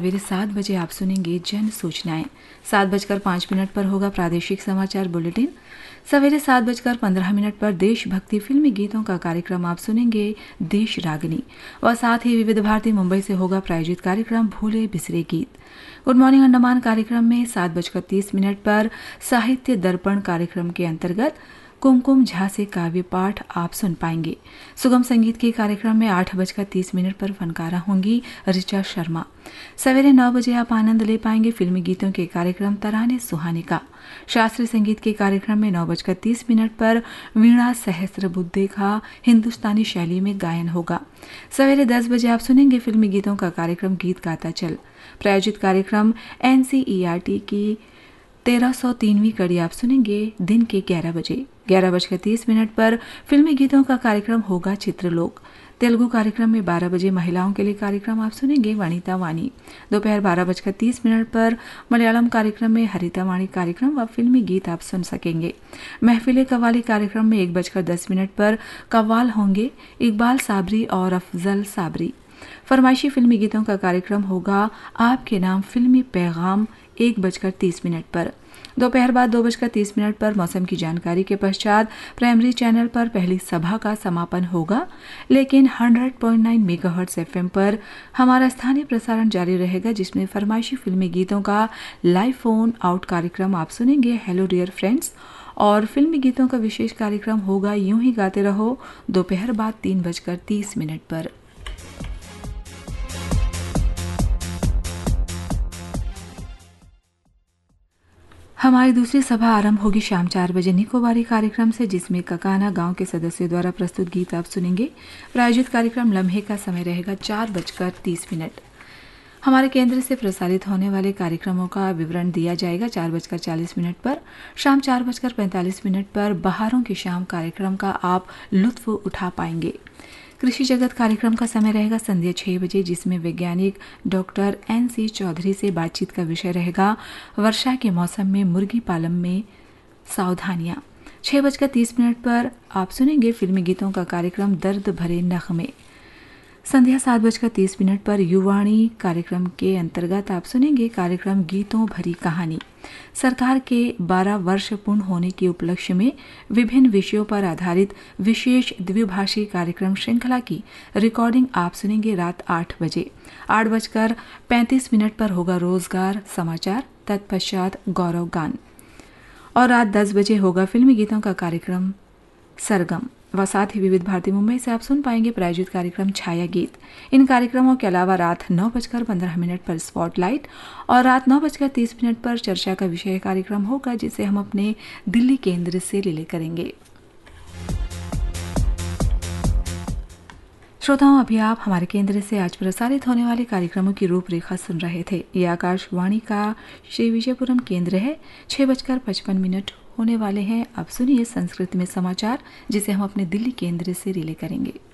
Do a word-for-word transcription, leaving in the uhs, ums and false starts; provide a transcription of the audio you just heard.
सवेरे सात बजे आप सुनेंगे जन सूचनाएं। सात बजकर पाँच मिनट पर होगा प्रादेशिक समाचार बुलेटिन। सवेरे सात बजकर पंद्रह मिनट पर देशभक्ति फिल्मी गीतों का कार्यक्रम आप सुनेंगे देश रागनी, और साथ ही विविध भारती मुंबई से होगा प्रायोजित कार्यक्रम भूले बिसरे गीत। गुड मॉर्निंग अंडमान कार्यक्रम में सात बजकर तीस मिनट पर साहित्य दर्पण कार्यक्रम के अंतर्गत कुमकुम झा से काव्य पाठ आप सुन पाएंगे। सुगम संगीत के कार्यक्रम में आठ बजकर तीस मिनट पर फनकारा होंगी ऋचा शर्मा। सवेरे नौ बजे आप आनंद ले पाएंगे फिल्मी गीतों के कार्यक्रम तराने सुहाने का। शास्त्रीय संगीत के कार्यक्रम में नौ बजकर तीस मिनट पर वीणा सहस्त्रबुद्धे का हिंदुस्तानी शैली में गायन होगा। सवेरे दस बजे आप सुनेंगे फिल्मी गीतों का कार्यक्रम गीत गाता चल। प्रायोजित कार्यक्रम एनसीईआरटी की तेरह सौ तीनवीं कड़ी आप सुनेंगे दिन के ग्यारह बजे। ग्यारह बजकर तीस मिनट पर फिल्मी गीतों का कार्यक्रम होगा चित्रलोक। तेलुगु कार्यक्रम में बारह बजे महिलाओं के लिए कार्यक्रम आप सुनेंगे वनिता वाणी। दोपहर बारह बजकर तीस मिनट पर मलयालम कार्यक्रम में हरिता वाणी कार्यक्रम व फिल्मी गीत आप सुन सकेंगे। महफिले कव्वाली कार्यक्रम में एक बजकर दस मिनट पर कव्वाल होंगे इकबाल साबरी और अफजल साबरी। फरमाइशी फिल्मी गीतों का कार्यक्रम होगा आपके नाम फिल्मी पैगाम एक बजकर तीस मिनट पर। दोपहर बाद दो बजकर तीस मिनट पर मौसम की जानकारी के पश्चात प्राइमरी चैनल पर पहली सभा का समापन होगा, लेकिन सौ पॉइंट नौ मेगाहर्ट्ज एफएम पर हमारा स्थानीय प्रसारण जारी रहेगा, जिसमें फरमाइशी फिल्मी गीतों का लाइव फोन आउट कार्यक्रम आप सुनेंगे हेलो डियर फ्रेंड्स, और फिल्मी गीतों का विशेष कार्यक्रम होगा यूं ही गाते रहो दोपहर बाद तीन बजकर तीस मिनट पर। हमारी दूसरी सभा आरंभ होगी शाम चार बजे निकोबारी कार्यक्रम से, जिसमें ककाना गांव के सदस्यों द्वारा प्रस्तुत गीत आप सुनेंगे। प्रायोजित कार्यक्रम लम्हे का समय रहेगा चार बजकर तीस मिनट। हमारे केंद्र से प्रसारित होने वाले कार्यक्रमों का विवरण दिया जाएगा चार बजकर चालीस मिनट पर। शाम चार बजकर पैंतालीस मिनट पर बहारों की शाम कार्यक्रम का आप लुत्फ उठा पाएंगे। कृषि जगत कार्यक्रम का समय रहेगा संध्या छह बजे, जिसमें वैज्ञानिक डॉक्टर एन सी चौधरी से बातचीत का विषय रहेगा वर्षा के मौसम में मुर्गी पालन में सावधानियां। छह बजकर तीस मिनट पर आप सुनेंगे फिल्मी गीतों का कार्यक्रम दर्द भरे नगमे। संध्या सात बजकर तीस मिनट पर युवाणी कार्यक्रम के अंतर्गत आप सुनेंगे कार्यक्रम गीतों भरी कहानी। सरकार के बारह वर्ष पूर्ण होने के उपलक्ष्य में विभिन्न विषयों पर आधारित विशेष द्विभाषी कार्यक्रम श्रृंखला की रिकॉर्डिंग आप सुनेंगे रात आठ बजे। आठ बजकर पैंतीस मिनट पर होगा रोजगार समाचार, तत्पश्चात गौरव गान, और रात दस बजे होगा फिल्मी गीतों का कार्यक्रम सरगम, व साथ ही विविध भारती मुंबई से आप सुन पाएंगे प्रायोजित कार्यक्रम छाया गीत। इन कार्यक्रमों के अलावा रात नौ बजकर पंद्रह मिनट पर स्पॉटलाइट और रात नौ बजकर तीस मिनट पर चर्चा का विषय कार्यक्रम होगा, जिसे हम अपने दिल्ली केंद्र से रिले करेंगे। श्रोताओं, अभी आप हमारे केंद्र से आज प्रसारित होने वाले कार्यक्रमों की रूपरेखा सुन रहे थे। ये आकाशवाणी का श्री विजयपुरम केंद्र है। छह बजकर पचपन मिनट होने वाले हैं। अब सुनिए संस्कृत में समाचार, जिसे हम अपने दिल्ली केंद्र से रिले करेंगे।